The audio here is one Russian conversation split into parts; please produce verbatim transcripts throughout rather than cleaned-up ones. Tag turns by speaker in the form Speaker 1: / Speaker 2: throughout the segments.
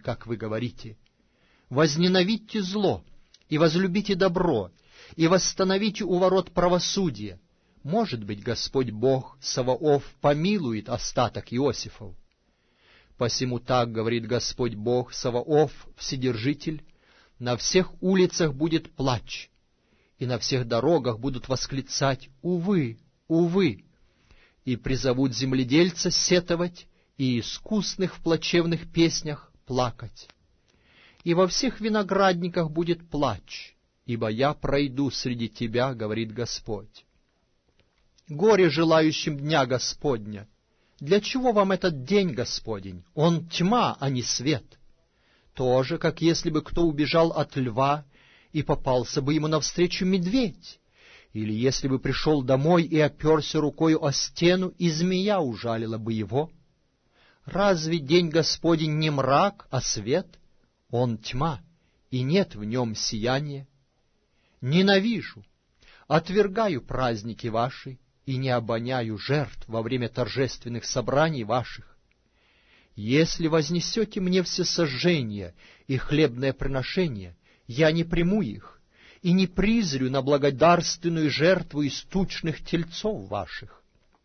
Speaker 1: как вы говорите. Возненавидьте зло, и возлюбите добро, и восстановите у ворот правосудие. Может быть, Господь Бог Саваоф помилует остаток Иосифов. Посему так говорит Господь Бог Саваоф, Вседержитель: на всех улицах будет плач, и на всех дорогах будут восклицать: увы, увы, и призовут земледельца сетовать, и искусных в плачевных песнях плакать. И во всех виноградниках будет плач, ибо я пройду среди тебя, говорит Господь. Горе желающим дня Господня! Для чего вам этот день Господень? Он тьма, а не свет. Тоже, как если бы кто убежал от льва, и попался бы ему навстречу медведь, или если бы пришел домой и оперся рукою о стену, и змея ужалила бы его. Разве день Господень не мрак, а свет? Он тьма, и нет в нем сияния. Ненавижу, отвергаю праздники ваши, и не обоняю жертв во время торжественных собраний ваших. Если вознесете мне всесожжения и хлебное приношение, я не приму их, и не призрю на благодарственную жертву из тучных тельцов ваших.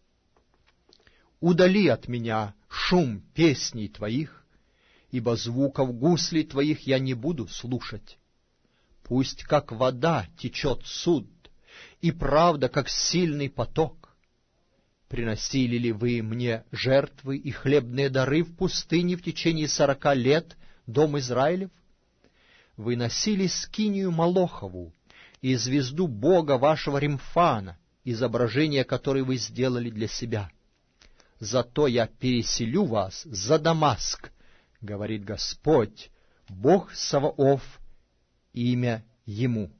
Speaker 1: Удали от меня шум песней твоих, ибо звуков гуслей твоих я не буду слушать. Пусть как вода течет суд, и правда, как сильный поток. Приносили ли вы мне жертвы и хлебные дары в пустыне в течение сорока лет, дом Израилев? Вы носили скинию Молохову и звезду бога вашего Римфана, изображение которой вы сделали для себя. Зато я переселю вас за Дамаск, говорит Господь, Бог Саваоф, имя Ему.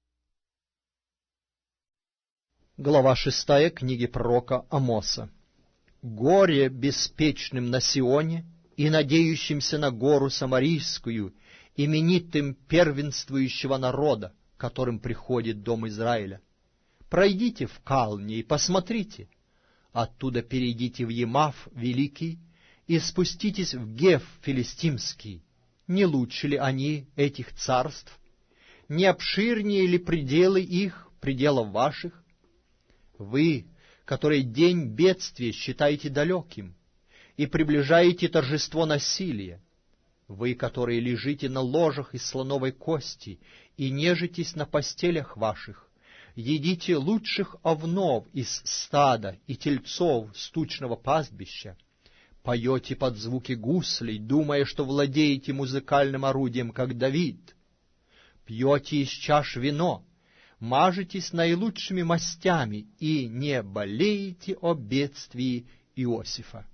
Speaker 1: Глава шестая книги пророка Амоса. Горе беспечным на Сионе и надеющимся на гору Самарийскую, именитым первенствующего народа, которым приходит дом Израиля. Пройдите в Калне и посмотрите, оттуда перейдите в Емав Великий и спуститесь в Геф Филистимский. Не лучше ли они этих царств? Не обширнее ли пределы их, пределов ваших? Вы, которые день бедствия считаете далеким и приближаете торжество насилия, вы, которые лежите на ложах из слоновой кости и нежитесь на постелях ваших, едите лучших овнов из стада и тельцов с тучного пастбища, поете под звуки гуслей, думая, что владеете музыкальным орудием, как Давид, пьете из чаш вино, мажетесь наилучшими мастями и не болеете о бедствии Иосифа.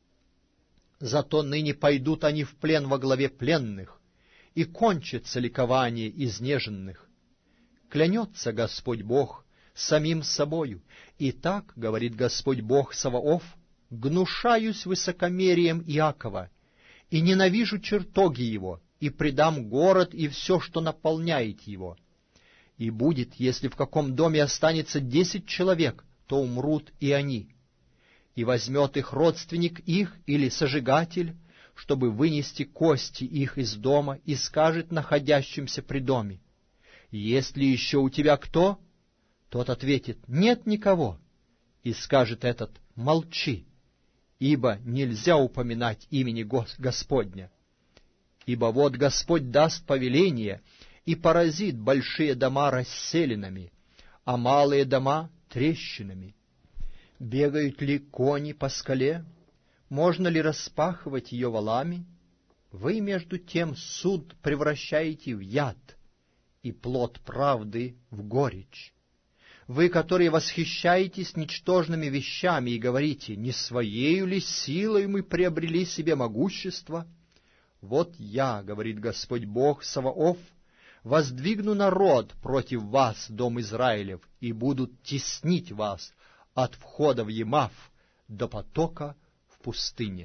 Speaker 1: Зато ныне пойдут они в плен во главе пленных, и кончится ликование изнеженных. Клянется Господь Бог самим собою, и так, говорит Господь Бог Саваоф, гнушаюсь высокомерием Иакова, и ненавижу чертоги его, и предам город и все, что наполняет его. И будет, если в каком доме останется десять человек, то умрут и они. И возьмет их родственник их или сожигатель, чтобы вынести кости их из дома, и скажет находящимся при доме: «Есть ли еще у тебя кто?» Тот ответит: «Нет никого». И скажет этот: «Молчи, ибо нельзя упоминать имени Господня. Ибо вот Господь даст повеление и поразит большие дома расселинами, а малые дома — трещинами. Бегают ли кони по скале? Можно ли распахивать ее валами? Вы, между тем, суд превращаете в яд, и плод правды в горечь. Вы, которые восхищаетесь ничтожными вещами и говорите: не своею ли силой мы приобрели себе могущество? Вот я, говорит Господь Бог Саваоф, воздвигну народ против вас, дом Израилев, и будут теснить вас от входа в Емав до потока в пустыне.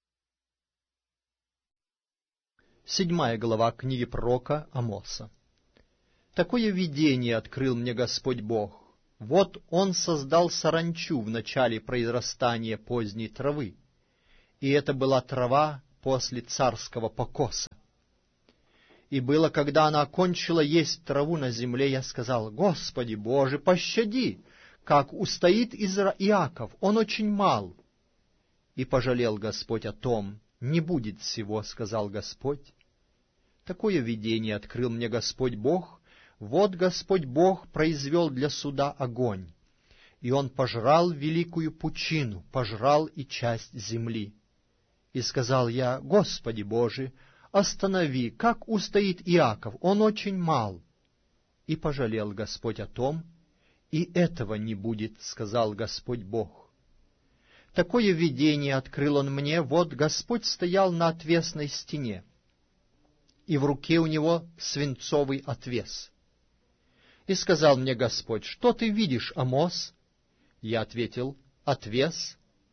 Speaker 1: Седьмая глава книги пророка Амоса. Такое видение открыл мне Господь Бог. Вот Он создал саранчу в начале произрастания поздней травы, и это была трава после царского покоса. И было, когда она окончила есть траву на земле, я сказал: Господи Боже, пощади, как устоит Изра... Иаков, он очень мал. И пожалел Господь о том. Не будет всего, сказал Господь. Такое видение открыл мне Господь Бог. Вот Господь Бог произвел для суда огонь, и он пожрал великую пучину, пожрал и часть земли. И сказал я: Господи Боже, останови, как устоит Иаков, он очень мал. И пожалел Господь о том, и этого не будет, сказал Господь Бог. Такое видение открыл он мне: вот Господь стоял на отвесной стене, и в руке у него свинцовый отвес. И сказал мне Господь: что ты видишь, Амос? Я ответил: отвес.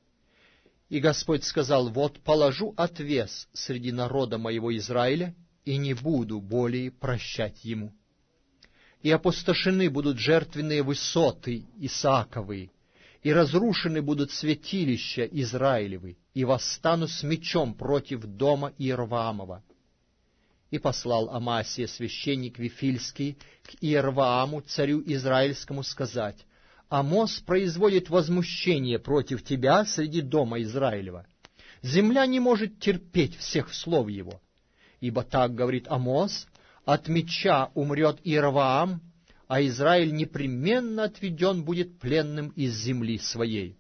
Speaker 1: И Господь сказал: вот положу отвес среди народа моего Израиля, и не буду более прощать ему. И опустошены будут жертвенные высоты Исааковы, и разрушены будут святилища Израилевы, и восстану с мечом против дома Иерваамова. И послал Амасия, священник Вифильский, к Иервааму, царю Израильскому, сказать: Амос производит возмущение против тебя среди дома Израилева. Земля не может терпеть всех слов его. Ибо так говорит Амос: от меча умрет Иерваам, а Израиль непременно отведен будет пленным из земли своей.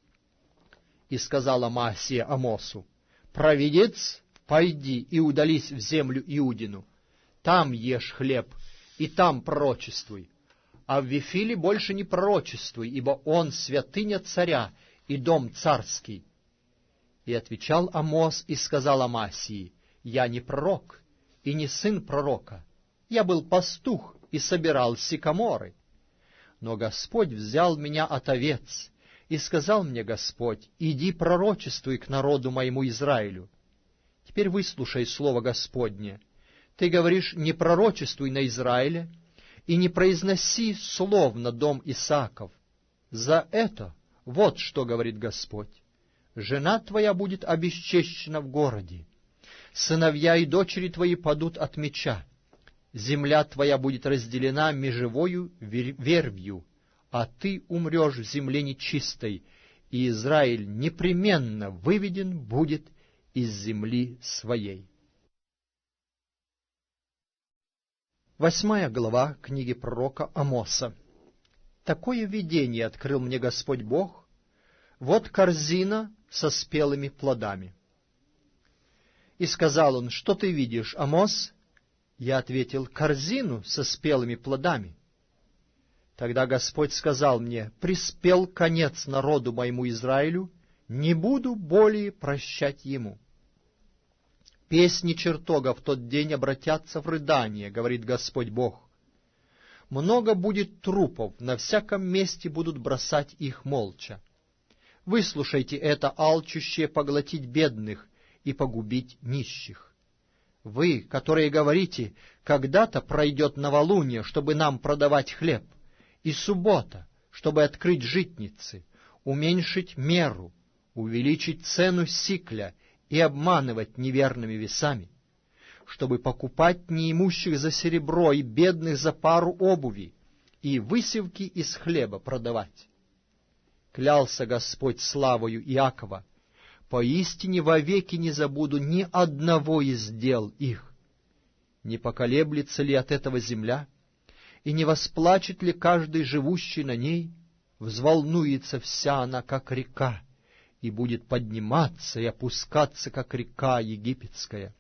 Speaker 1: И сказал Амасия Амосу: провидец, пойди и удались в землю Иудину, там ешь хлеб, и там пророчествуй, а в Вифиле больше не пророчествуй, ибо он святыня царя и дом царский. И отвечал Амос и сказал Амасии: я не пророк и не сын пророка, я был пастух и собирал сикаморы. Но Господь взял меня от овец, и сказал мне Господь: иди пророчествуй к народу моему Израилю. Теперь выслушай слово Господне. Ты говоришь: не пророчествуй на Израиле, и не произноси слов на дом Исааков. За это вот что говорит Господь: жена твоя будет обесчещена в городе, сыновья и дочери твои падут от меча, земля твоя будет разделена межевою вервью, а ты умрешь в земле нечистой, и Израиль непременно выведен будет из земли своей. Восьмая глава книги пророка Амоса. Такое видение открыл мне Господь Бог: вот корзина со спелыми плодами. И сказал он: что ты видишь, Амос? Я ответил: корзину со спелыми плодами. Тогда Господь сказал мне: приспел конец народу моему Израилю, не буду более прощать ему. Песни чертога в тот день обратятся в рыдание, говорит Господь Бог. Много будет трупов, на всяком месте будут бросать их молча. Выслушайте это, алчущее поглотить бедных и погубить нищих. Вы, которые говорите: когда-то пройдет новолуние, чтобы нам продавать хлеб, и суббота, чтобы открыть житницы, уменьшить меру, увеличить цену сикля и обманывать неверными весами, чтобы покупать неимущих за серебро и бедных за пару обуви, и высевки из хлеба продавать. Клялся Господь славою Иакова: поистине вовеки не забуду ни одного из дел их. Не поколеблется ли от этого земля, и не восплачет ли каждый живущий на ней? Взволнуется вся она, как река, и будет подниматься и опускаться, как река египетская.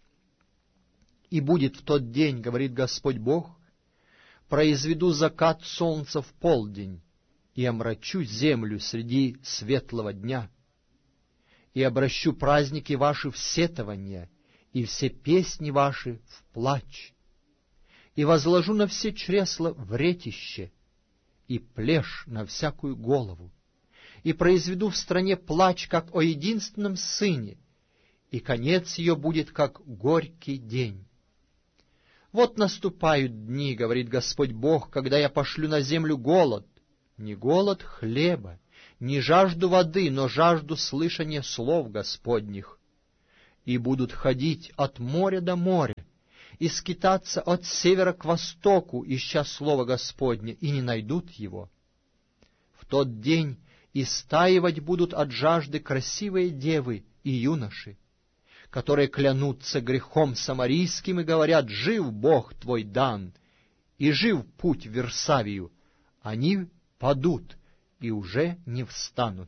Speaker 1: И будет в тот день, говорит Господь Бог, произведу закат солнца в полдень, и омрачу землю среди светлого дня, и обращу праздники ваши в сетование, и все песни ваши в плач, и возложу на все чресла вретище, и плешь на всякую голову, и произведу в стране плач, как о единственном сыне, и конец ее будет, как горький день. Вот наступают дни, говорит Господь Бог, когда я пошлю на землю голод, не голод хлеба, не жажду воды, но жажду слышания слов Господних. И будут ходить от моря до моря, и скитаться от севера к востоку, ища слово Господне, и не найдут его. В тот день истаивать будут от жажды красивые девы и юноши, которые клянутся грехом самарийским и говорят: «Жив Бог твой Дан, и жив путь в Версавию». Они падут и уже не встанут.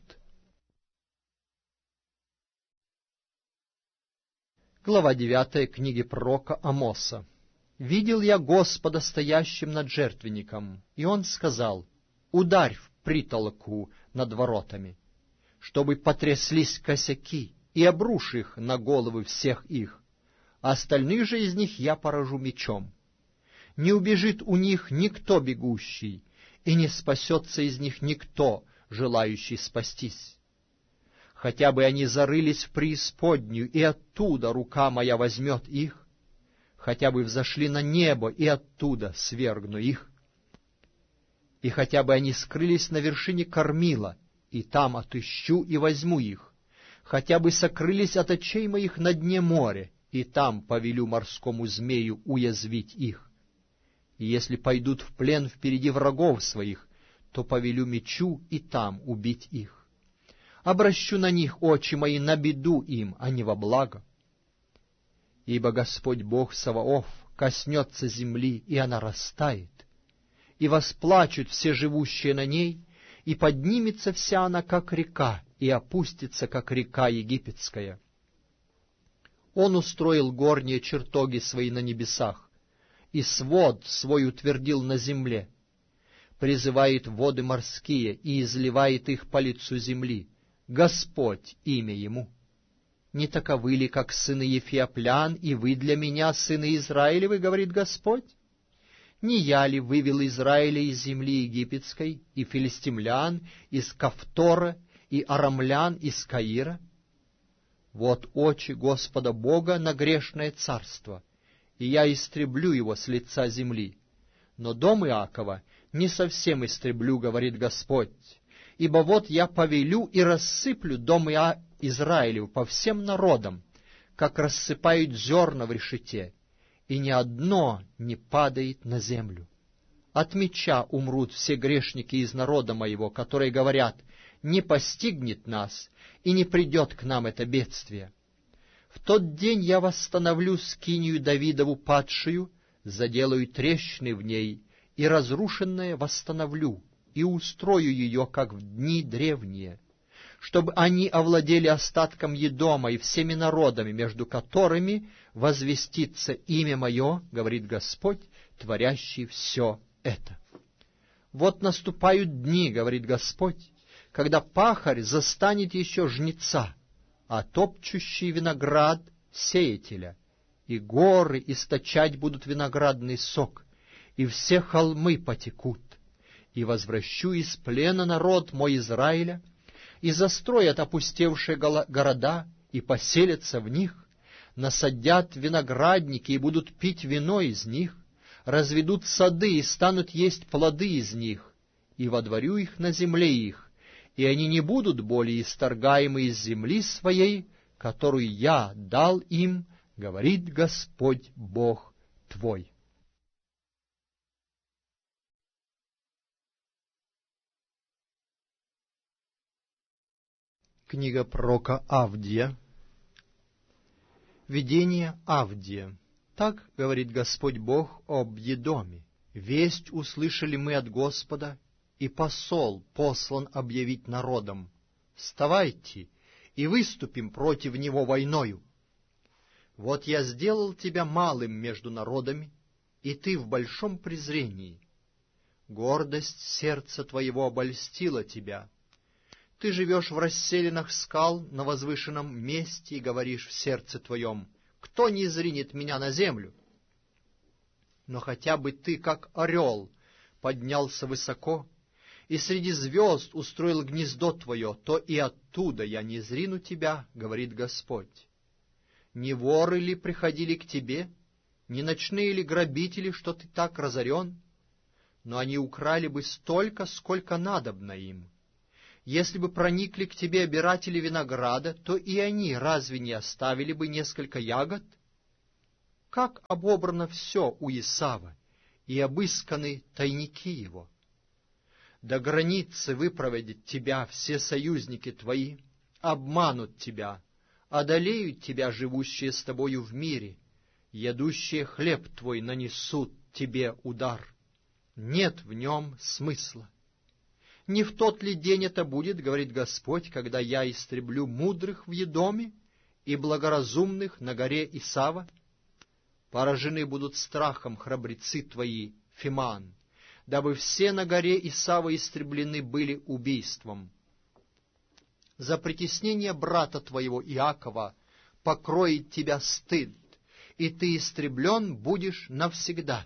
Speaker 1: Глава девятая книги пророка Амоса. «Видел я Господа стоящим над жертвенником, и Он сказал: ударь в притолоку над воротами, чтобы потряслись косяки, и обрушь их на головы всех их, а остальных же из них я поражу мечом. Не убежит у них никто бегущий, и не спасется из них никто, желающий спастись. Хотя бы они зарылись в преисподнюю, и оттуда рука моя возьмет их, хотя бы взошли на небо, и оттуда свергну их. И хотя бы они скрылись на вершине Кормила, и там отыщу и возьму их, хотя бы сокрылись от очей моих на дне моря, и там повелю морскому змею уязвить их. И если пойдут в плен впереди врагов своих, то повелю мечу и там убить их. Обращу на них очи мои на беду им, а не во благо. Ибо Господь Бог Саваоф коснется земли, и она растает, и восплачут все живущие на ней, и поднимется вся она, как река, и опустится, как река египетская. Он устроил горние чертоги свои на небесах, и свод свой утвердил на земле, призывает воды морские и изливает их по лицу земли. Господь имя ему. Не таковы ли, как сыны Ефиоплян, и вы для меня, сыны Израилевы, говорит Господь? Не я ли вывел Израиля из земли египетской, и филистимлян из Кавтора, и арамлян из Каира? Вот очи Господа Бога на грешное царство, и я истреблю его с лица земли. Но дом Иакова не совсем истреблю, говорит Господь, ибо вот я повелю и рассыплю дом Иа... Израилев по всем народам, как рассыпают зерна в решете, и ни одно не падает на землю. От меча умрут все грешники из народа моего, которые говорят: не постигнет нас, и не придет к нам это бедствие. В тот день я восстановлю скинию Давидову падшую, заделаю трещины в ней, и разрушенное восстановлю, и устрою ее, как в дни древние, чтобы они овладели остатком Едома и всеми народами, между которыми возвестится имя мое, говорит Господь, творящий все это. Вот наступают дни, говорит Господь, когда пахарь застанет еще жнеца, а топчущий виноград — сеятеля, и горы источать будут виноградный сок, и все холмы потекут. И возвращу из плена народ мой Израиля, и застроят опустевшие города, и поселятся в них, насадят виноградники, и будут пить вино из них, разведут сады, и станут есть плоды из них, и водворю их на земле их, и они не будут более исторгаемы из земли своей, которую я дал им, говорит Господь Бог твой». Книга пророка Авдия. Видение Авдия. Так говорит Господь Бог об Едоме. Весть услышали мы от Господа, и посол послан объявить народам: вставайте и выступим против него войною. Вот я сделал тебя малым между народами, и ты в большом презрении. Гордость сердца твоего обольстила тебя. Ты живешь в расселинах скал на возвышенном месте и говоришь в сердце твоем: кто не зринет меня на землю? Но хотя бы ты, как орел, поднялся высоко, и среди звезд устроил гнездо твое, то и оттуда я не зрину тебя, говорит Господь. Не воры ли приходили к тебе, не ночные ли грабители, что ты так разорен? Но они украли бы столько, сколько надобно им. Если бы проникли к тебе обиратели винограда, то и они разве не оставили бы несколько ягод? как обобрано все у Исава, и обысканы тайники его. До границы выпроводят тебя все союзники твои, обманут тебя, одолеют тебя живущие с тобою в мире, ядущие хлеб твой нанесут тебе удар. Нет в нем смысла. Не в тот ли день это будет, говорит Господь, когда я истреблю мудрых в Едоме и благоразумных на горе Исава? Поражены будут страхом храбрецы твои, Фиман, дабы все на горе Исава истреблены были убийством. За притеснение брата твоего Иакова покроет тебя стыд, и ты истреблен будешь навсегда.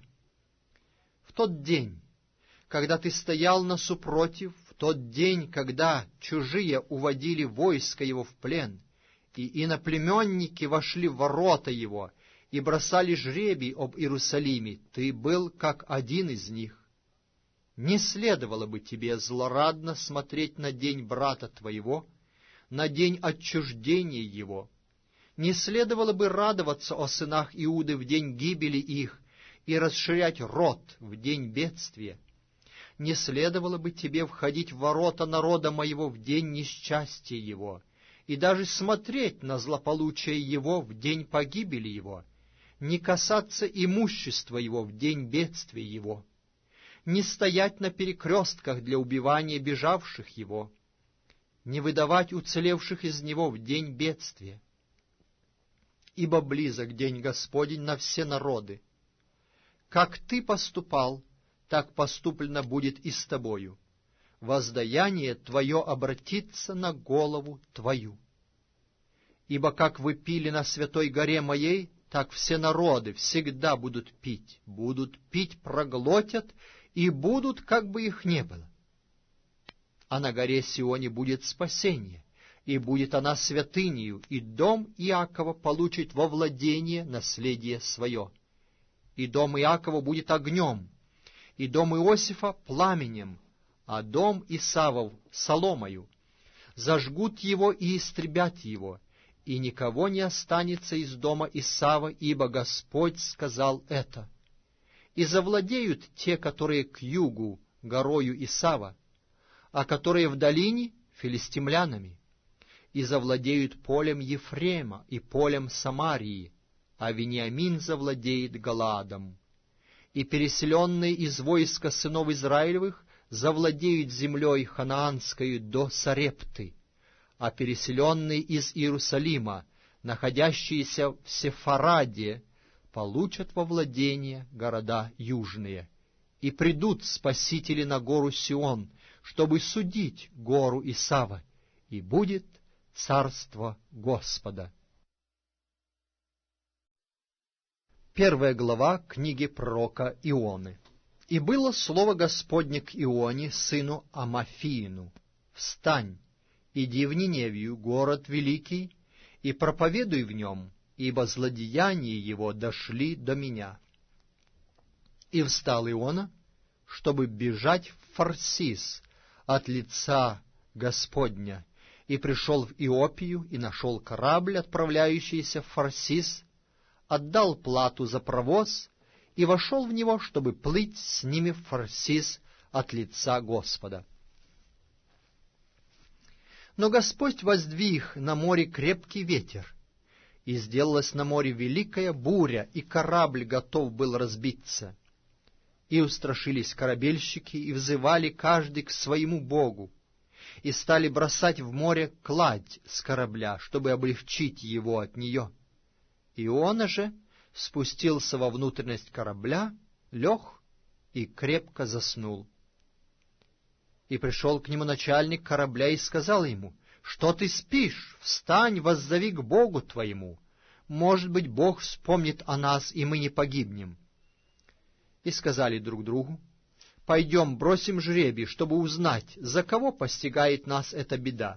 Speaker 1: В тот день, когда ты стоял насупротив, в тот день, когда чужие уводили войско его в плен, и иноплеменники вошли в ворота его и бросали жребий об Иерусалиме, ты был как один из них. Не следовало бы тебе злорадно смотреть на день брата твоего, на день отчуждения его. Не следовало бы радоваться о сынах Иуды в день гибели их и расширять рот в день бедствия. Не следовало бы тебе входить в ворота народа моего в день несчастья его, и даже смотреть на злополучие его в день погибели его, не касаться имущества его в день бедствия его, не стоять на перекрестках для убивания бежавших его, не выдавать уцелевших из него в день бедствия. Ибо близок день Господень на все народы. Как ты поступал, так поступлено будет и с тобою. Воздаяние твое обратится на голову твою. Ибо как вы пили на святой горе моей, так все народы всегда будут пить, будут пить, проглотят, и будут, как бы их не было. А на горе Сионе будет спасение, и будет она святынею, и дом Иакова получит во владение наследие свое. И дом Иакова будет огнем, и дом Иосифа пламенем, а дом Исавов соломою. Зажгут его и истребят его, и никого не останется из дома Исава, ибо Господь сказал это. И завладеют те, которые к югу горою Исава, а которые в долине филистимлянами. И завладеют полем Ефрема и полем Самарии, а Вениамин завладеет Галаадом. И переселенные из войска сынов Израилевых завладеют землей ханаанской до Сарепты, а переселенные из Иерусалима, находящиеся в Сефараде, получат во владение города южные. И придут спасители на гору Сион, чтобы судить гору Исава, и будет царство Господа. Первая глава книги пророка Ионы. «И было слово Господне к Ионе, сыну Амафиину: встань, иди в Ниневию, город великий, и проповедуй в нем, ибо злодеяния его дошли до меня». И встал Иона, чтобы бежать в Фарсис от лица Господня, и пришел в Иопию, и нашел корабль, отправляющийся в Фарсис, отдал плату за провоз, и вошел в него, чтобы плыть с ними в Фарсис от лица Господа. Но Господь воздвиг на море крепкий ветер, и сделалась на море великая буря, и корабль готов был разбиться. И устрашились корабельщики, и взывали каждый к своему богу, и стали бросать в море кладь с корабля, чтобы облегчить его от нее. Иона же спустился во внутренность корабля, лег и крепко заснул. И пришел к нему начальник корабля и сказал ему: «Что ты спишь? Встань, воззови к Богу твоему. Может быть, Бог вспомнит о нас, и мы не погибнем». И сказали друг другу: «Пойдем, бросим жребий, чтобы узнать, за кого постигает нас эта беда».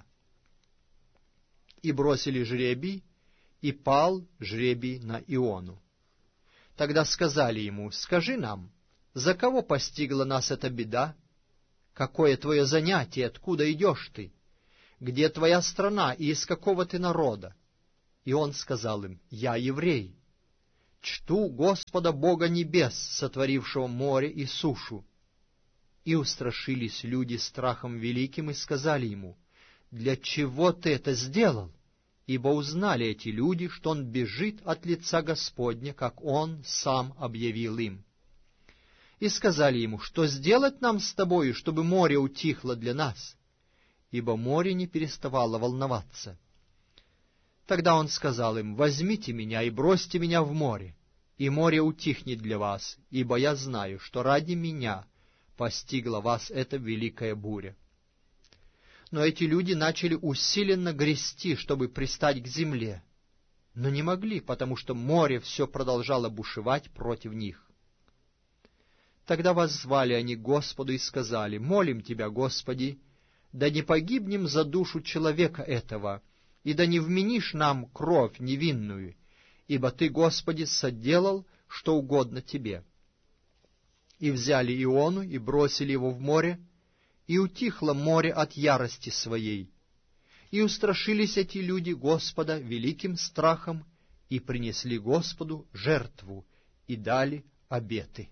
Speaker 1: И бросили жребий, и пал жребий на Иону. Тогда сказали ему: «Скажи нам, за кого постигла нас эта беда? Какое твое занятие, откуда идешь ты? Где твоя страна и из какого ты народа?» И он сказал им: «Я еврей. чту Господа Бога небес, сотворившего море и сушу». И устрашились люди страхом великим и сказали ему: «Для чего ты это сделал?» Ибо узнали эти люди, что он бежит от лица Господня, как он сам объявил им. И сказали ему: «Что сделать нам с тобою, чтобы море утихло для нас?» Ибо море не переставало волноваться. Тогда он сказал им: «Возьмите меня и бросьте меня в море, и море утихнет для вас, ибо я знаю, что ради меня постигла вас эта великая буря». Но эти люди начали усиленно грести, чтобы пристать к земле, но не могли, потому что море все продолжало бушевать против них. Тогда воззвали они к Господу и сказали: «Молим Тебя, Господи, да не погибнем за душу человека этого, и да не вменишь нам кровь невинную, ибо Ты, Господи, соделал, что угодно Тебе». И взяли Иону и бросили его в море, и утихло море от ярости своей. И устрашились эти люди Господа великим страхом, и принесли Господу жертву, и дали обеты.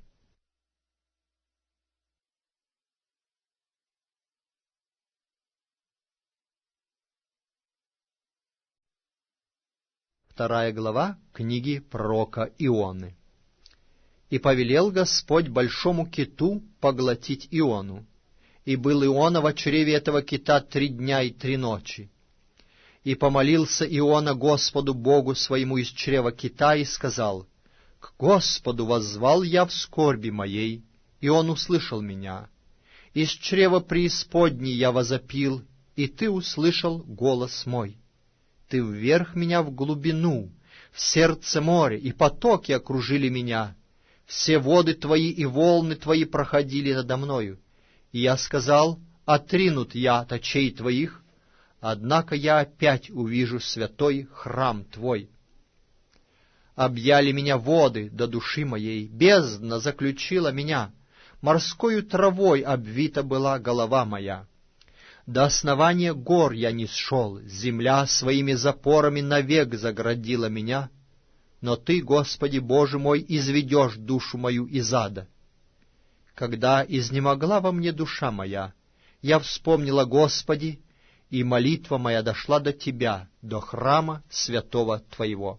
Speaker 1: Вторая глава книги пророка Ионы. «И повелел Господь большому киту поглотить Иону. И был Иона в чреве этого кита три дня и три ночи. И помолился Иона Господу Богу своему из чрева кита и сказал: К Господу воззвал я в скорби моей, и Он услышал меня. Из чрева преисподней я возопил, и Ты услышал голос мой. Ты вверх меня в глубину, в сердце моря, и потоки окружили меня. Все воды Твои и волны Твои проходили надо мною. И я сказал: отринут я от очей Твоих, однако я опять увижу святой храм Твой. Объяли меня воды до души моей, бездна заключила меня, морскою травой обвита была голова моя. До основания гор я нисшел, земля своими запорами навек заградила меня, но Ты, Господи Боже мой, изведешь душу мою из ада. Когда изнемогла во мне душа моя, я вспомнила Господи, и молитва моя дошла до Тебя, до храма святого Твоего.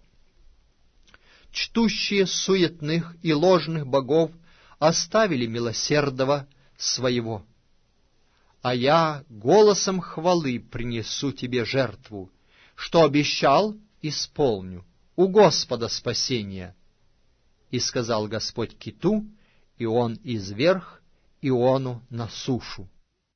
Speaker 1: Чтущие суетных и ложных богов оставили милосердного своего. А я голосом хвалы принесу Тебе жертву, что обещал, исполню, у Господа спасение. И сказал Господь киту, и он изверг Иону на сушу.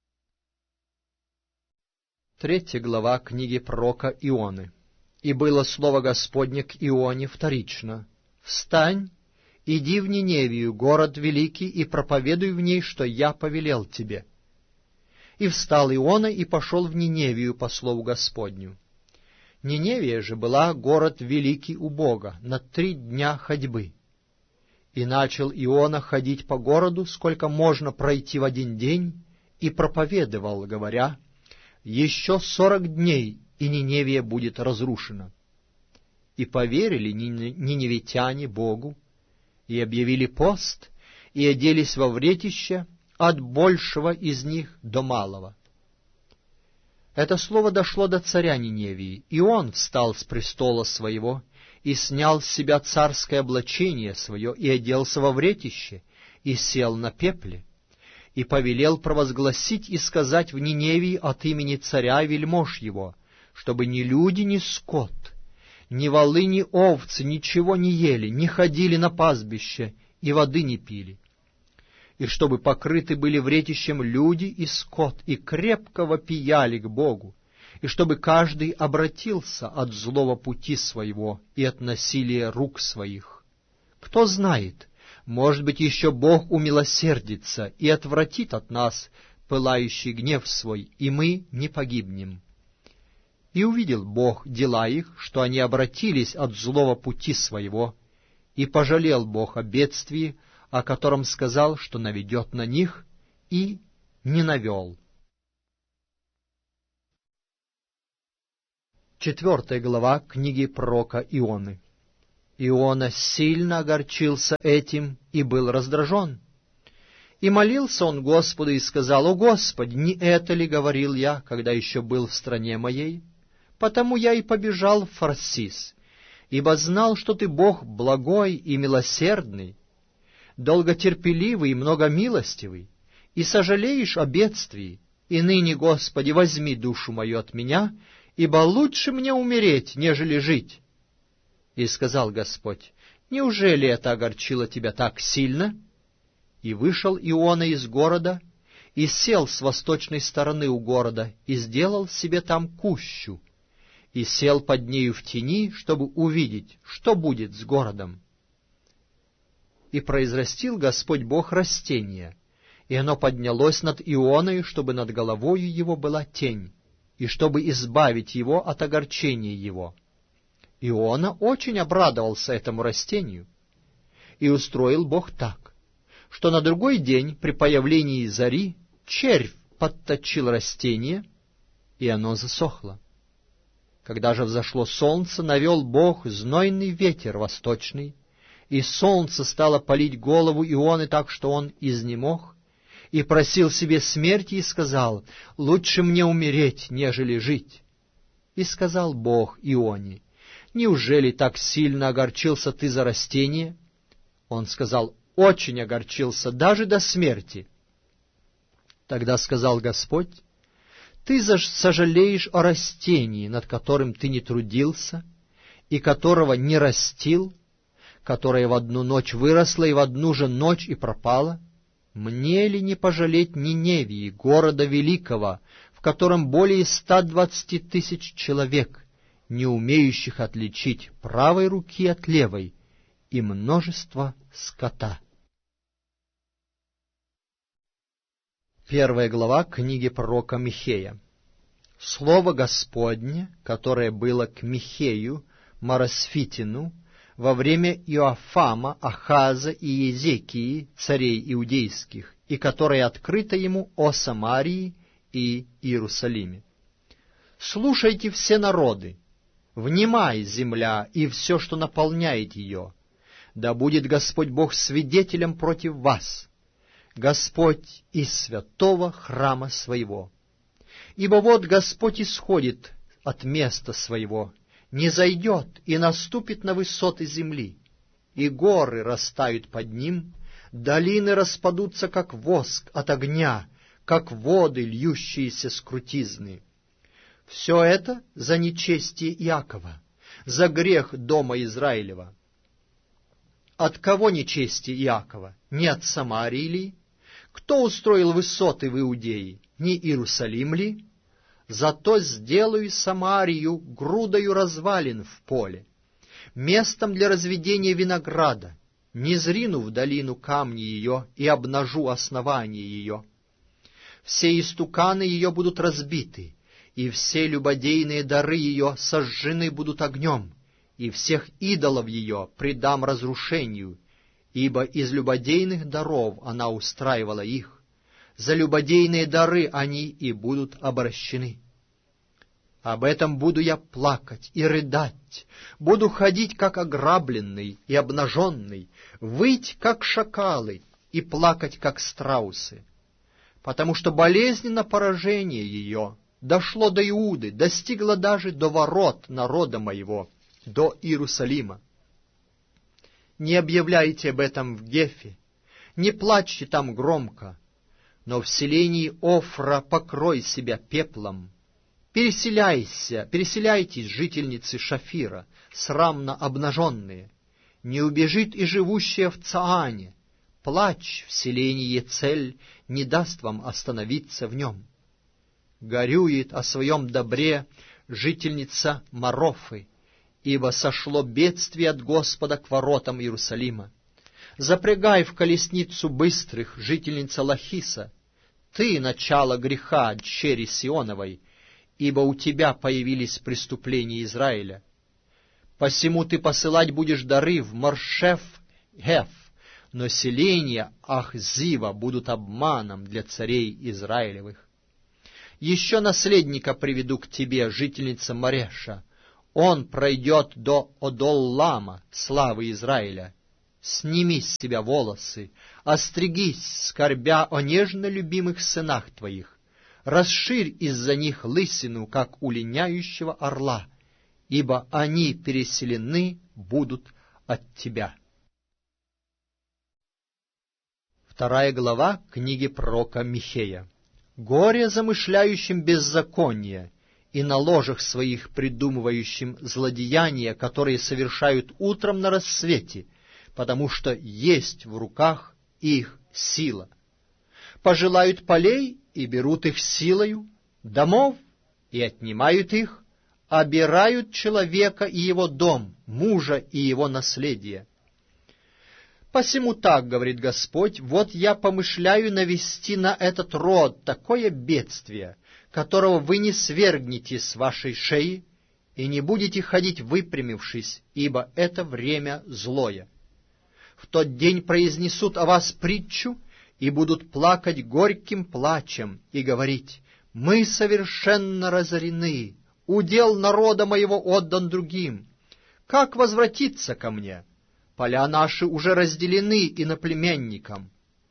Speaker 1: Третья глава книги пророка Ионы. «И было слово Господне к Ионе вторично: Встань, иди в Ниневию, город великий, и проповедуй в ней, что я повелел тебе. И встал Иона и пошел в Ниневию по слову Господню. Ниневия же была город великий у Бога, на три дня ходьбы. И начал Иона ходить по городу, сколько можно пройти в один день, и проповедовал, говоря: еще сорок дней, и Ниневия будет разрушена. И поверили ниневитяне Богу, и объявили пост, и оделись во вретище от большего из них до малого. Это слово дошло до царя Ниневии, и он встал с престола своего, и снял с себя царское облачение свое, и оделся во вретище, и сел на пепле, и повелел провозгласить и сказать в Ниневии от имени царя и вельмож его, чтобы ни люди, ни скот, ни волы, ни овцы ничего не ели, не ходили на пастбище и воды не пили, и чтобы покрыты были вретищем люди и скот, и крепко вопияли к Богу, и чтобы каждый обратился от злого пути своего и от насилия рук своих. Кто знает, может быть, еще Бог умилосердится и отвратит от нас пылающий гнев свой, и мы не погибнем. И увидел Бог дела их, что они обратились от злого пути своего, и пожалел Бог о бедствии, о котором сказал, что наведет на них, и не навел». Четвертая глава книги пророка Ионы. Иона сильно огорчился этим и был раздражен. И молился он Господу и сказал: «О Господи, не это ли говорил я, когда еще был в стране моей? Потому я и побежал в Фарсис, ибо знал, что Ты Бог благой и милосердный, долготерпеливый и многомилостивый, и сожалеешь о бедствии. И ныне, Господи, возьми душу мою от меня, ибо лучше мне умереть, нежели жить». И сказал Господь: «Неужели это огорчило тебя так сильно?» И вышел Иона из города, и сел с восточной стороны у города, и сделал себе там кущу, и сел под нею в тени, чтобы увидеть, что будет с городом. И произрастил Господь Бог растение, и оно поднялось над Ионой, чтобы над головою его была тень, и чтобы избавить его от огорчения его. Иона очень обрадовался этому растению, и устроил Бог так, что на другой день при появлении зари червь подточил растение, и оно засохло. Когда же взошло солнце, навел Бог знойный ветер восточный, и солнце стало палить голову Ионы так, что он изнемог, и просил себе смерти, и сказал: «Лучше мне умереть, нежели жить». И сказал Бог Ионе: «Неужели так сильно огорчился ты за растение?» Он сказал: «Очень огорчился, даже до смерти». Тогда сказал Господь: «Ты сожалеешь о растении, над которым ты не трудился, и которого не растил, которое в одну ночь выросло и в одну же ночь и пропало? Мне ли не пожалеть Ниневии, города великого, в котором более ста двадцати тысяч человек, не умеющих отличить правой руки от левой, и множество скота?» Первая глава книги пророка Михея. Слово Господне, которое было к Михею, Марасфитину, во время Иоафама, Ахаза и Езекии, царей иудейских, и которое открыто ему о Самарии и Иерусалиме. «Слушайте все народы, внимай, земля, и все, что наполняет ее. Да будет Господь Бог свидетелем против вас, Господь из святого храма своего. Ибо вот Господь исходит от места своего, не зайдет и наступит на высоты земли, и горы растают под ним, долины распадутся, как воск от огня, как воды, льющиеся с крутизны. Все это за нечестие Иакова, за грех дома Израилева. От кого нечестие Иакова? Не от Самарии ли? Кто устроил высоты в Иудее? Не Иерусалим ли? Зато сделаю Самарию грудою развалин в поле, местом для разведения винограда, не зрину в долину камни ее и обнажу основание ее. Все истуканы ее будут разбиты, и все любодейные дары ее сожжены будут огнем, и всех идолов ее предам разрушению, ибо из любодейных даров она устраивала их. За любодейные дары они и будут обращены. Об этом буду я плакать и рыдать, буду ходить, как ограбленный и обнаженный, выть, как шакалы, и плакать, как страусы. Потому что болезненно поражение ее дошло до Иуды, достигло даже до ворот народа моего, до Иерусалима. Не объявляйте об этом в Гефе, не плачьте там громко, но в селении Офра покрой себя пеплом. Переселяйся, переселяйтесь, жительницы Шафира, срамно обнаженные. Не убежит и живущая в Цаане. Плач в селении Ецель не даст вам остановиться в нем. Горюет о своем добре жительница Марофы, ибо сошло бедствие от Господа к воротам Иерусалима. Запрягай в колесницу быстрых, жительница Лахиса, ты — начало греха, дщери Сионовой, ибо у тебя появились преступления Израиля. Посему ты посылать будешь дары в Маршеф-Геф, но селения Ахзива будут обманом для царей Израилевых. Еще наследника приведу к тебе, жительница Мареша, Он пройдет до Одоллама, славы Израиля. Сними с себя волосы, остригись, скорбя о нежно любимых сынах твоих. Расширь из-за них лысину, как у линяющего орла, ибо они переселены будут от тебя. Вторая глава книги пророка Михея. Горе замышляющим беззаконие и на ложах своих придумывающим злодеяния, которые совершают утром на рассвете, потому что есть в руках их сила. Пожелают полей и берут их силою, домов и отнимают их, обирают человека и его дом, мужа и его наследие. Посему так, говорит Господь, вот я помышляю навести на этот род такое бедствие, которого вы не свергнете с вашей шеи и не будете ходить выпрямившись, ибо это время злое. В тот день произнесут о вас притчу и будут плакать горьким плачем и говорить: «Мы совершенно разорены, удел народа моего отдан другим. Как возвратиться ко мне? Поля наши уже разделены иноплеменникам».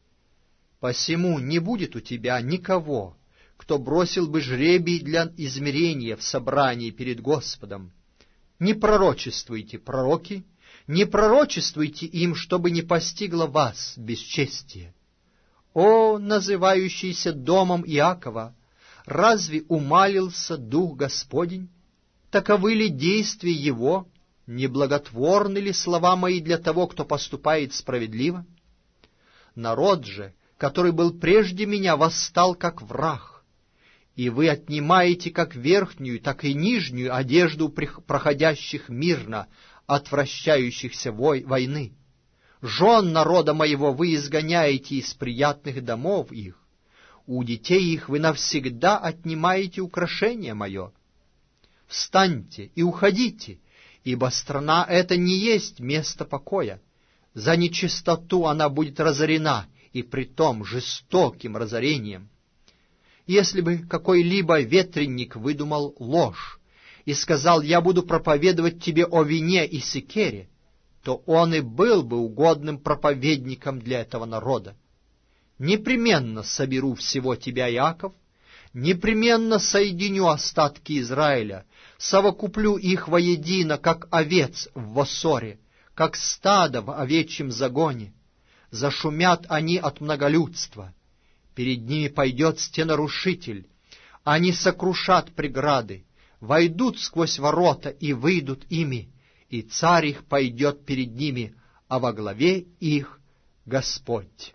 Speaker 1: Посему не будет у тебя никого, кто бросил бы жребий для измерения в собрании перед Господом. Не пророчествуйте, пророки, не пророчествуйте им, чтобы не постигло вас бесчестие. О, называющийся домом Иакова, разве умалился Дух Господень? Таковы ли действия Его? Неблаготворны ли слова мои для того, кто поступает справедливо? Народ же, который был прежде меня, восстал как враг, и вы отнимаете как верхнюю, так и нижнюю одежду проходящих мирно, отвращающихся войны. Жен народа моего вы изгоняете из приятных домов их, у детей их вы навсегда отнимаете украшение мое. Встаньте и уходите, ибо страна эта не есть место покоя. За нечистоту она будет разорена, и притом жестоким разорением. Если бы какой-либо ветренник выдумал ложь и сказал: «Я буду проповедовать тебе о вине и секере», то он и был бы угодным проповедником для этого народа. Непременно соберу всего тебя, Иаков, непременно соединю остатки Израиля, совокуплю их воедино, как овец в воссоре, как стадо в овечьем загоне. Зашумят они от многолюдства, перед ними пойдет стенарушитель, они сокрушат преграды, войдут сквозь ворота и выйдут ими, и царь их пойдет перед ними, а во главе их Господь.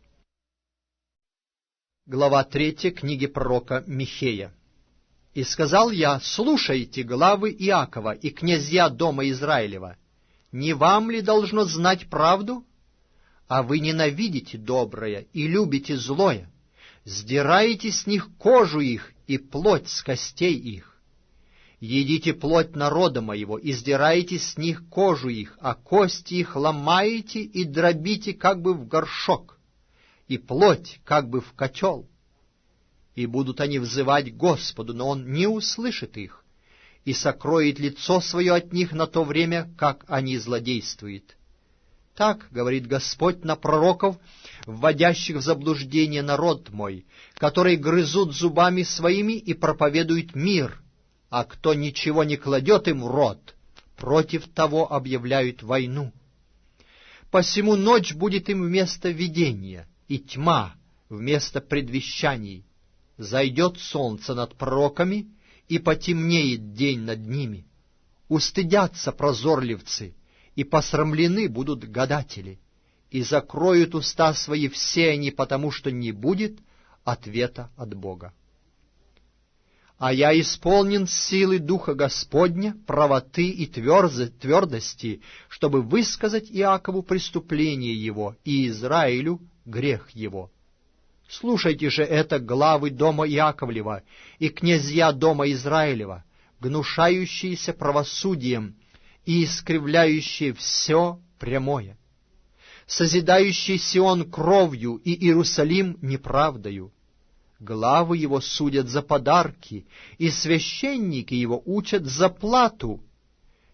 Speaker 1: Глава третья книги пророка Михея. «И сказал я: слушайте, главы Иакова и князья дома Израилева, не вам ли должно знать правду? А вы ненавидите доброе и любите злое, сдираете с них кожу их и плоть с костей их. Едите плоть народа моего и сдираете с них кожу их, а кости их ломаете и дробите как бы в горшок, и плоть как бы в котел. И будут они взывать Господу, но Он не услышит их, и сокроет лицо свое от них на то время, как они злодействуют. Так говорит Господь на пророков, вводящих в заблуждение народ мой, которые грызут зубами своими и проповедуют мир, а кто ничего не кладет им в рот, против того объявляют войну. Посему ночь будет им вместо видения, и тьма вместо предвещаний. Зайдет солнце над пророками, и потемнеет день над ними. Устыдятся прозорливцы, и посрамлены будут гадатели, и закроют уста свои все они, потому что не будет ответа от Бога. А я исполнен силы Духа Господня, правоты и твердости, чтобы высказать Иакову преступление его и Израилю грех его. Слушайте же это, главы дома Иаковлева и князья дома Израилева, гнушающиеся правосудием и искривляющие все прямое, созидающий Сион кровью и Иерусалим неправдою. Главы его судят за подарки, и священники его учат за плату.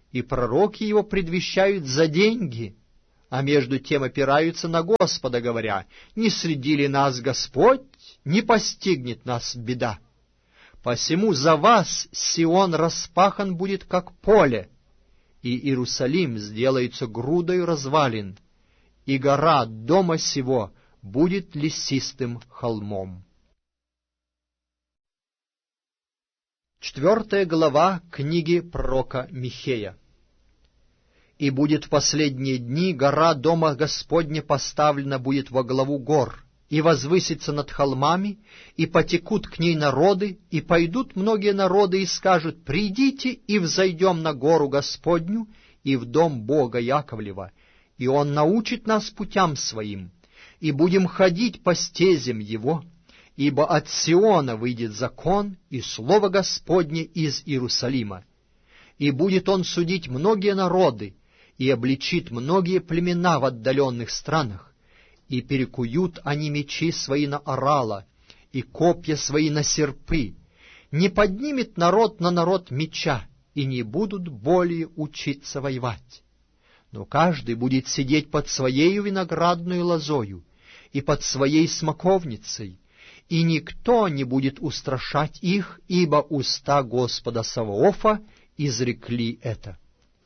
Speaker 1: и пророки его предвещают за деньги, а между тем опираются на Господа, говоря: «Не следи ли нас Господь, не постигнет нас беда». Посему за вас Сион распахан будет, как поле, и Иерусалим сделается грудой развалин, и гора дома сего будет лесистым холмом. Четвертая глава книги пророка Михея. «И будет в последние дни гора дома Господня поставлена будет во главу гор, и возвысится над холмами, и потекут к ней народы, и пойдут многие народы, и скажут: придите и взойдем на гору Господню и в дом Бога Яковлева, и Он научит нас путям Своим, и будем ходить по стезям Его, ибо от Сиона выйдет закон и слово Господне из Иерусалима. И будет Он судить многие народы, и обличит многие племена в отдаленных странах, и перекуют они мечи свои на орала, и копья свои на серпы. Не поднимет народ на народ меча, и не будут более учиться воевать. Но каждый будет сидеть под своею виноградную лозою и под своей смоковницей, и никто не будет устрашать их, ибо уста Господа Саваофа изрекли это.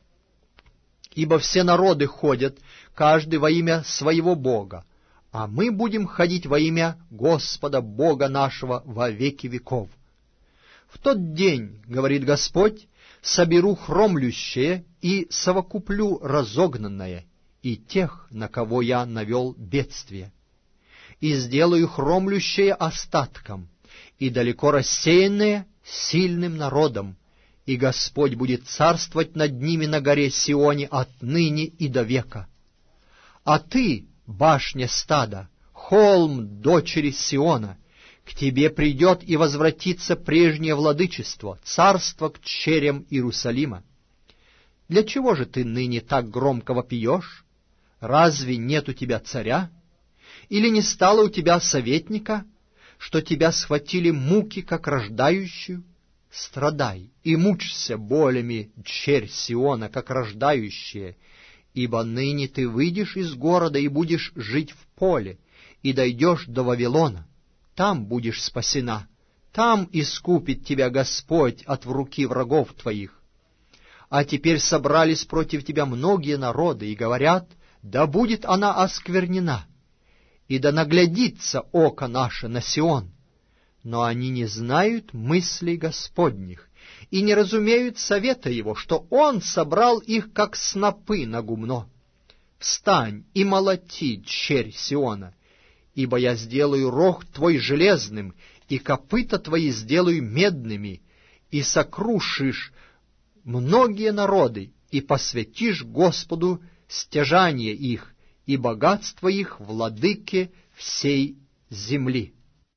Speaker 1: Ибо все народы ходят, каждый во имя своего Бога, а мы будем ходить во имя Господа Бога нашего во веки веков. В тот день, говорит Господь, соберу хромлющее и совокуплю разогнанное, и тех, на кого я навел бедствие, и сделаю хромлющее остатком, и далеко рассеянное сильным народом, и Господь будет царствовать над ними на горе Сионе отныне и до века. А ты, башня стада, холм дочери Сиона, к тебе придет и возвратится прежнее владычество, царство к черям Иерусалима. Для чего же ты ныне так громко вопиешь? Разве нет у тебя царя? Или не стало у тебя советника, что тебя схватили муки, как рождающую? Страдай и мучься болями, черь Сиона, как рождающая, ибо ныне ты выйдешь из города и будешь жить в поле, и дойдешь до Вавилона. Там будешь спасена, там искупит тебя Господь от руки врагов твоих. А теперь собрались против тебя многие народы и говорят: да будет она осквернена, и да наглядится око наше на Сион. Но они не знают мыслей Господних и не разумеют совета Его, что Он собрал их, как снопы на гумно. Встань и молоти, черь Сиона, ибо я сделаю рог твой железным, и копыта твои сделаю медными, и сокрушишь многие народы, и посвятишь Господу стяжание их, и богатство их владыке всей земли.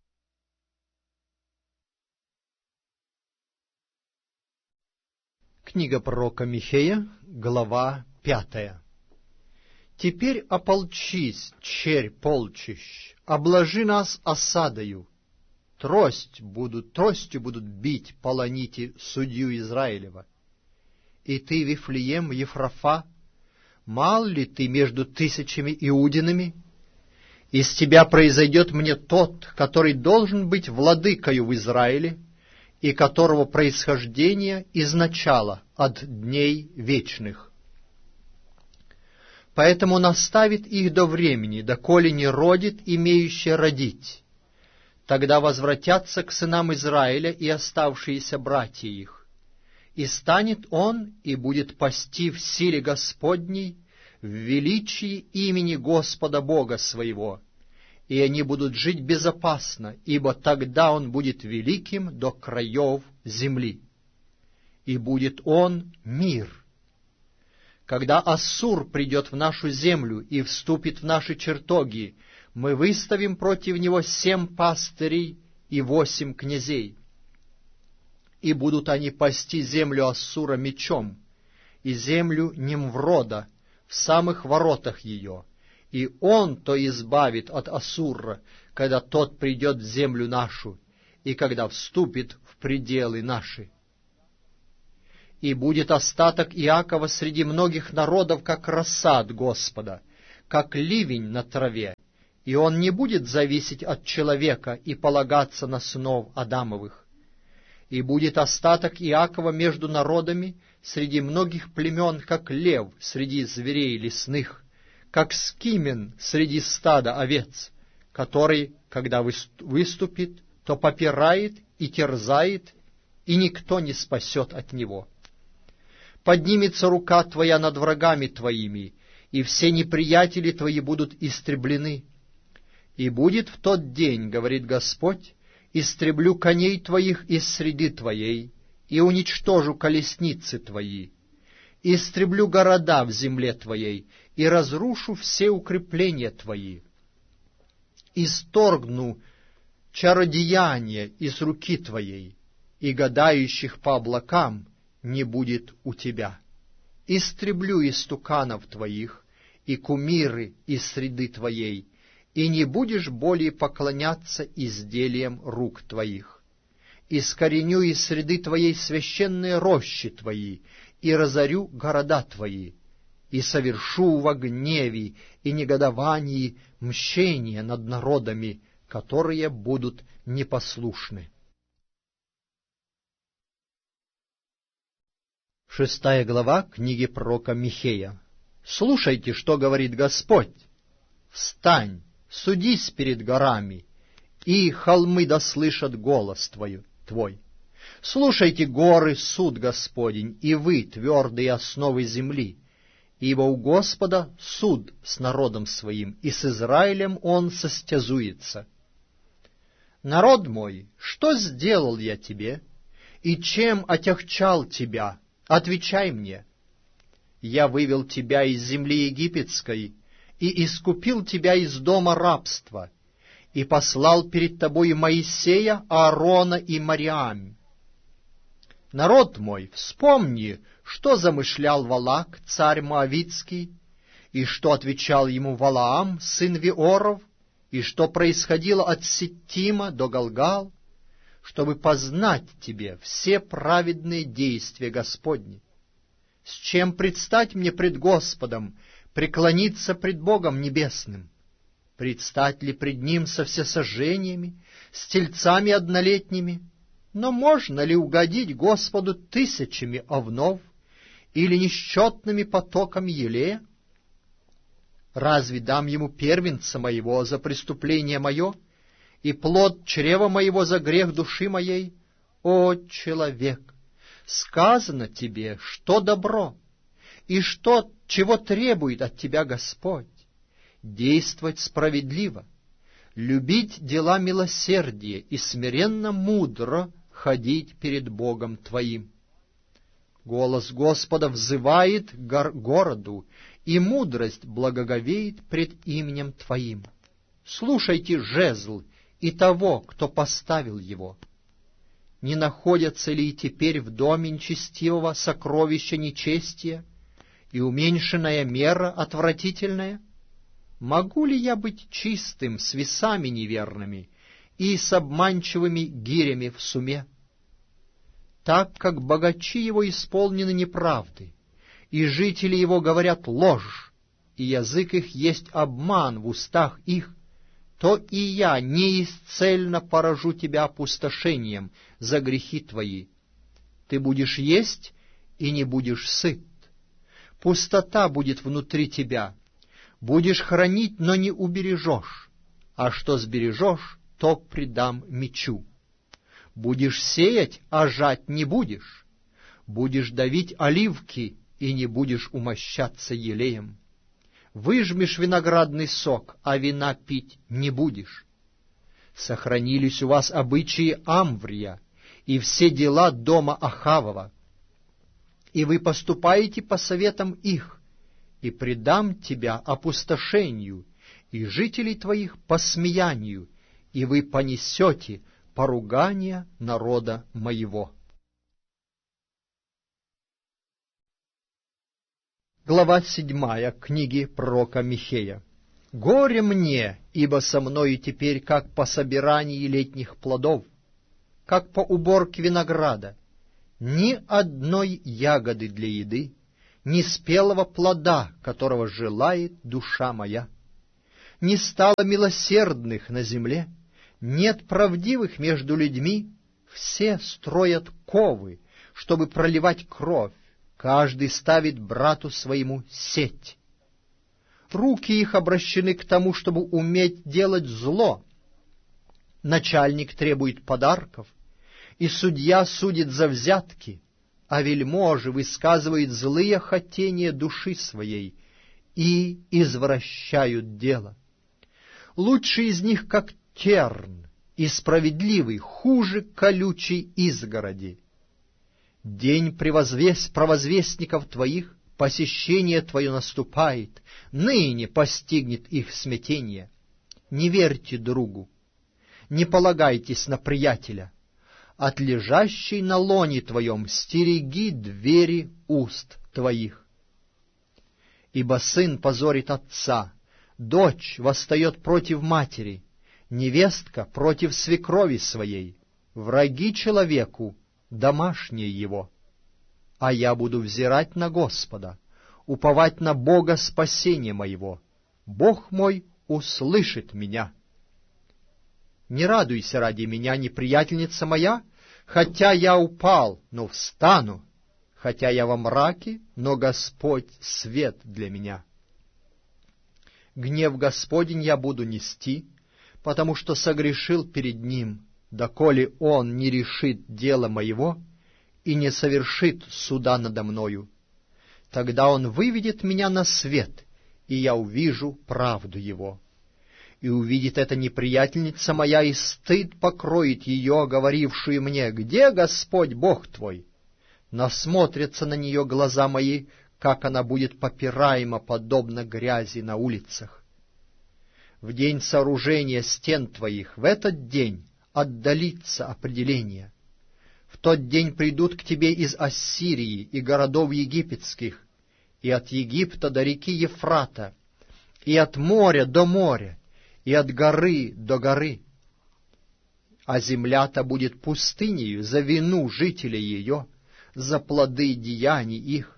Speaker 1: Книга пророка Михея, глава пятая. «Теперь ополчись, черь полчищ, обложи нас осадою. Трость будут, тростью будут бить полоните судью Израилева. И ты, Вифлеем, Ефрафа, мал ли ты между тысячами иудинами? Из тебя произойдет мне тот, который должен быть владыкою в Израиле, и которого происхождение изначало от дней вечных. Поэтому наставит их до времени, доколе не родит имеющее родить. Тогда возвратятся к сынам Израиля и оставшиеся братья их. И станет он, и будет пасти в силе Господней, в величии имени Господа Бога своего, и они будут жить безопасно, ибо тогда он будет великим до краев земли. И будет он мир. Когда Ассур придет в нашу землю и вступит в наши чертоги, мы выставим против него семь пастырей и восемь князей. И будут они пасти землю Ассура мечом, и землю Нимврода в самых воротах ее, и он то избавит от Ассура, когда тот придет в землю нашу, и когда вступит в пределы наши. И будет остаток Иакова среди многих народов, как роса от Господа, как ливень на траве, и он не будет зависеть от человека и полагаться на сынов Адамовых. И будет остаток Иакова между народами среди многих племен, как лев среди зверей лесных, как скимен среди стада овец, который, когда выступит, то попирает и терзает, и никто не спасет от него. Поднимется рука твоя над врагами твоими, и все неприятели твои будут истреблены. И будет в тот день, говорит Господь, истреблю коней твоих из среды твоей, и уничтожу колесницы твои, истреблю города в земле твоей, и разрушу все укрепления твои, исторгну чародеяние из руки твоей, и гадающих по облакам не будет у тебя. Истреблю истуканов твоих и кумиры из среды твоей, и не будешь более поклоняться изделиям рук твоих. Искореню из среды твоей священные рощи твои, и разорю города твои, и совершу во гневе и негодовании мщение над народами, которые будут непослушны. Шестая глава книги пророка Михея. Слушайте, что говорит Господь. Встань, судись перед горами, и холмы дослышат голос твой. твой. Слушайте, горы, суд Господень, и вы, твердые основы земли, ибо у Господа суд с народом своим, и с Израилем он состязуется. Народ мой, что сделал я тебе, и чем отягчал тебя? Отвечай мне. Я вывел тебя из земли египетской и искупил тебя из дома рабства, и послал перед тобой Моисея, Аарона и Мариам. Народ мой, вспомни, что замышлял Валак, царь Моавицкий, и что отвечал ему Валаам, сын Виоров, и что происходило от Ситтима до Галгал, чтобы познать тебе все праведные действия Господни. С чем предстать мне пред Господом, преклониться пред Богом Небесным? Предстать ли пред Ним со всесожжениями, с тельцами однолетними? Но можно ли угодить Господу тысячами овнов или несчетными потоками елея? Разве дам Ему первенца моего за преступление мое, и плод чрева моего за грех души моей? О, человек, сказано тебе, что добро, и что, чего требует от тебя Господь: действовать справедливо, любить дела милосердия и смиренно мудро ходить перед Богом твоим. Голос Господа взывает к городу, и мудрость благоговеет пред именем твоим. Слушайте жезл и того, кто поставил его. Не находятся ли и теперь в доме нечестивого сокровища нечестия и уменьшенная мера отвратительная? Могу ли я быть чистым с весами неверными и с обманчивыми гирями в суме? Так как богачи его исполнены неправды, и жители его говорят ложь, и язык их есть обман в устах их, то и я неисцельно поражу тебя опустошением за грехи твои. Ты будешь есть и не будешь сыт. Пустота будет внутри тебя. Будешь хранить, но не убережешь, а что сбережешь, то предам мечу. Будешь сеять, а жать не будешь. Будешь давить оливки, и не будешь умощаться елеем. Выжмешь виноградный сок, а вина пить не будешь. Сохранились у вас обычаи Амврия и все дела дома Ахавова, и вы поступаете по советам их, и предам тебя опустошению, и жителей твоих посмеянию, и вы понесете поругание народа моего». Глава седьмая книги пророка Михея. «Горе мне, ибо со мною теперь как по собирании летних плодов, как по уборке винограда, ни одной ягоды для еды, ни спелого плода, которого желает душа моя. Не стало милосердных на земле, нет правдивых между людьми, все строят ковы, чтобы проливать кровь, каждый ставит брату своему сеть. Руки их обращены к тому, чтобы уметь делать зло. Начальник требует подарков, и судья судит за взятки, а вельможи высказывают злые хотения души своей и извращают дело. Лучший из них, как терн, и справедливый хуже колючей изгороди. День превозвес... провозвестников твоих, посещение твое наступает, ныне постигнет их смятение. Не верьте другу, не полагайтесь на приятеля, от лежащей на лоне твоем стереги двери уст твоих. Ибо сын позорит отца, дочь восстает против матери, невестка против свекрови своей, враги человеку, домашние его. А я буду взирать на Господа, уповать на Бога спасения моего. Бог мой услышит меня. Не радуйся ради меня, неприятельница моя, хотя я упал, но встану, хотя я во мраке, но Господь свет для меня. Гнев Господень я буду нести, потому что согрешил перед Ним, доколе Он не решит дело моего и не совершит суда надо мною. Тогда Он выведет меня на свет, и я увижу правду Его. И увидит эта неприятельница моя, и стыд покроет ее, говорившую мне: «Где Господь Бог твой?» Насмотрятся на нее глаза мои, как она будет попираема, подобно грязи на улицах. В день сооружения стен твоих, в этот день отдалится определение. В тот день придут к тебе из Ассирии и городов египетских, и от Египта до реки Ефрата, и от моря до моря, и от горы до горы. А земля-то будет пустынею за вину жителей ее, за плоды деяний их.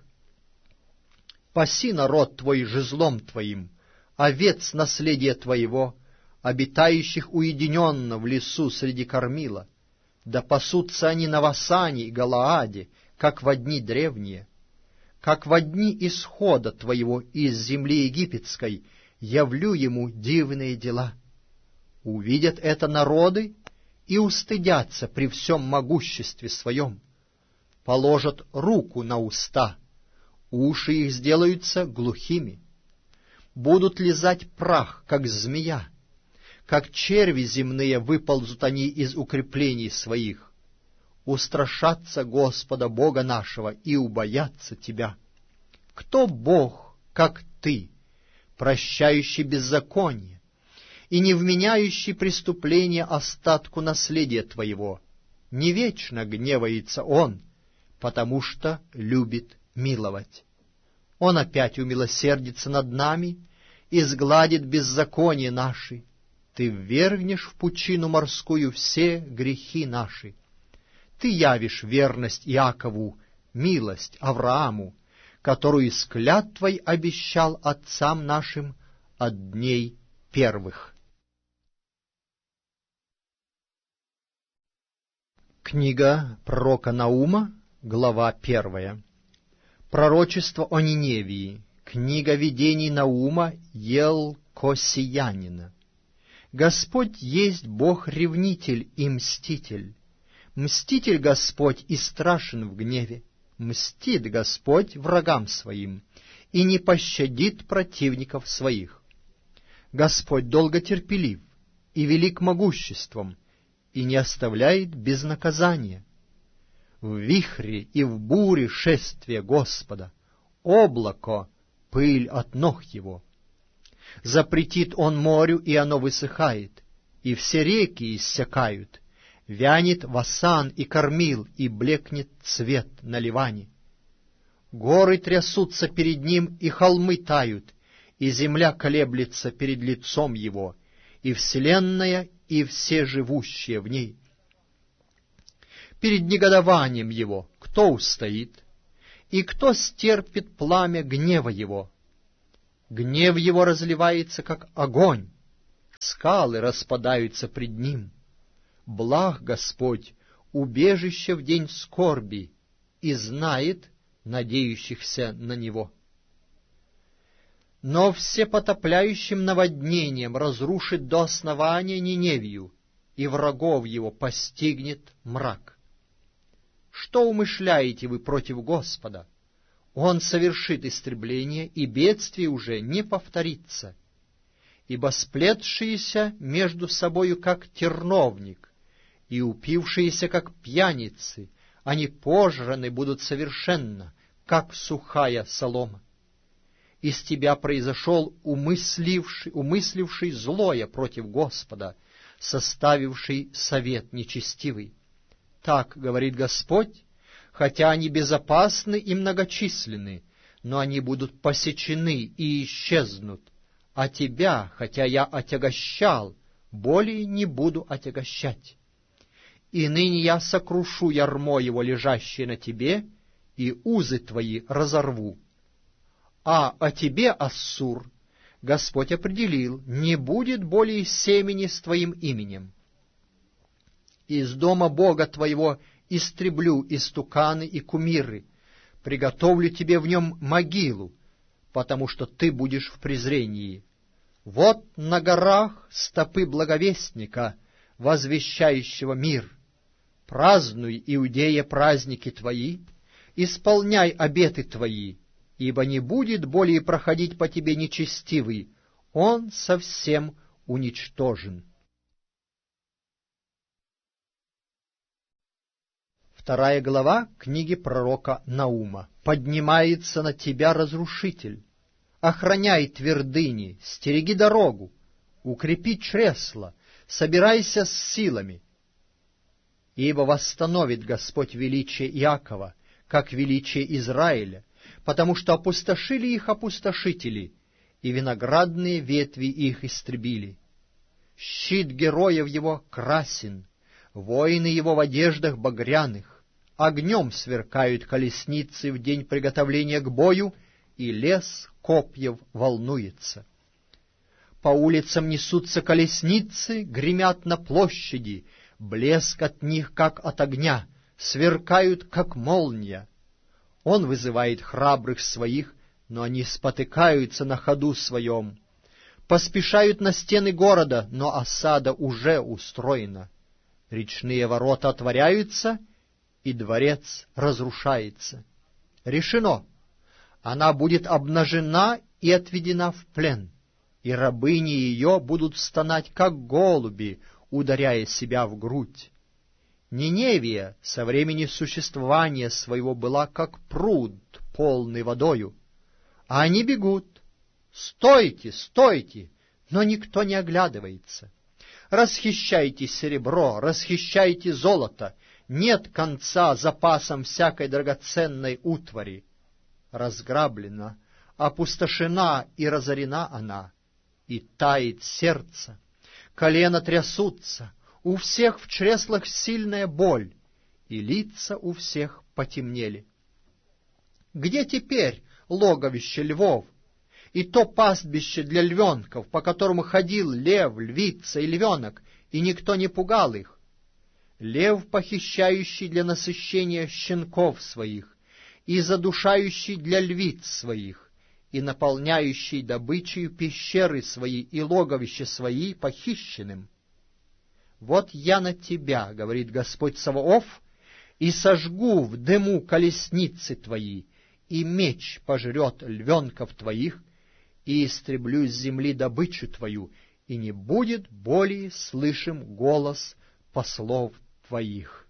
Speaker 1: Паси народ твой жезлом твоим, овец наследия твоего, обитающих уединенно в лесу среди кормила. Да пасутся они на Васане и Галааде, как во дни древние. Как во дни исхода твоего из земли египетской явлю ему дивные дела. Увидят это народы и устыдятся при всем могуществе своем. Положат руку на уста, уши их сделаются глухими. Будут лизать прах, как змея, как черви земные выползут они из укреплений своих. Устрашатся Господа Бога нашего и убоятся Тебя. Кто Бог, как Ты, прощающий беззаконие и не вменяющий преступление остатку наследия Твоего? Не вечно гневается Он, потому что любит миловать. Он опять умилосердится над нами и сгладит беззаконие наши. Ты ввергнешь в пучину морскую все грехи наши. Ты явишь верность Иакову, милость Аврааму, которую с клятвой обещал отцам нашим от дней первых. Книга пророка Наума, глава первая. Пророчество о Ниневии. Книга видений Наума Елкосиянина. Господь есть Бог-ревнитель и мститель. Мститель Господь и страшен в гневе. Мстит Господь врагам своим и не пощадит противников своих. Господь долготерпелив и велик могуществом, и не оставляет без наказания. В вихре и в буре шествие Господа, облако — пыль от ног Его. Запретит Он морю, и оно высыхает, и все реки иссякают. Вянет Васан и Кормил, и блекнет цвет на Ливане. Горы трясутся перед Ним, и холмы тают, и земля колеблется перед лицом Его, и вселенная, и все живущие в ней. Перед негодованием Его кто устоит? И кто стерпит пламя гнева его? Гнев его разливается, как огонь, скалы распадаются пред ним. Благ Господь, убежище в день скорби, и знает надеющихся на Него. Но всепотопляющим наводнением разрушит до основания Ниневию, и врагов его постигнет мрак. Что умышляете вы против Господа? Он совершит истребление, и бедствие уже не повторится. Ибо сплетшиеся между собою, как терновник, и упившиеся, как пьяницы, они пожраны будут совершенно, как сухая солома. Из тебя произошел умысливший, умысливший злое против Господа, составивший совет нечестивый. Так говорит Господь: хотя они безопасны и многочисленны, но они будут посечены и исчезнут. А тебя, хотя я отягощал, более не буду отягощать. И ныне я сокрушу ярмо его, лежащее на тебе, и узы твои разорву. А о тебе, Ассур, Господь определил: не будет более семени с твоим именем. Из дома Бога твоего истреблю истуканы и кумиры, приготовлю тебе в нем могилу, потому что ты будешь в презрении. Вот на горах стопы благовестника, возвещающего мир. Празднуй, Иудея, праздники твои, исполняй обеты твои, ибо не будет более проходить по тебе нечестивый, он совсем уничтожен. Вторая глава книги пророка Наума. «Поднимается на тебя разрушитель. Охраняй твердыни, стереги дорогу, укрепи чресла, собирайся с силами. Ибо восстановит Господь величие Иакова, как величие Израиля, потому что опустошили их опустошители, и виноградные ветви их истребили. Щит героев его красен, воины его в одеждах багряных, огнем сверкают колесницы в день приготовления к бою, и лес копьев волнуется. По улицам несутся колесницы, гремят на площади, блеск от них, как от огня, сверкают, как молния. Он вызывает храбрых своих, но они спотыкаются на ходу своем. Поспешают на стены города, но осада уже устроена. Речные ворота отворяются, и дворец разрушается. Решено: она будет обнажена и отведена в плен, и рабыни ее будут стонать, как голуби, ударяя себя в грудь. Ниневия со времени существования своего была как пруд, полный водою, а они бегут. Стойте, стойте, но никто не оглядывается. Расхищайте серебро, расхищайте золото, нет конца запасам всякой драгоценной утвари. Разграблена, опустошена и разорена она, и тает сердце, колена трясутся, у всех в чреслах сильная боль, и лица у всех потемнели. Где теперь логовище львов, и то пастбище для львенков, по которому ходил лев, львица и львенок, и никто не пугал их? Лев, похищающий для насыщения щенков своих, и задушающий для львиц своих, и наполняющий добычею пещеры свои и логовища свои похищенным. Вот я на тебя, говорит Господь Саваоф, и сожгу в дыму колесницы твои, и меч пожрет львенков твоих, и истреблю с земли добычу твою, и не будет более слышим голос послов твоих».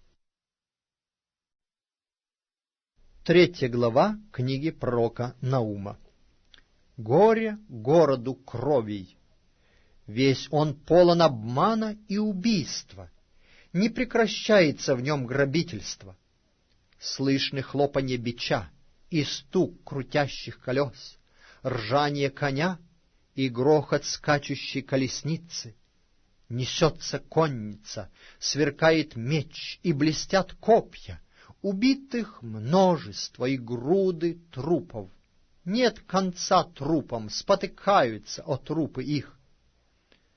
Speaker 1: Третья глава книги пророка Наума. «Горе городу кровей! Весь он полон обмана и убийства, не прекращается в нем грабительство. Слышны хлопанье бича и стук крутящих колес, ржание коня и грохот скачущей колесницы. Несется конница, сверкает меч и блестят копья, Убитых множество и груды трупов. Нет конца трупам, спотыкаются о трупы их.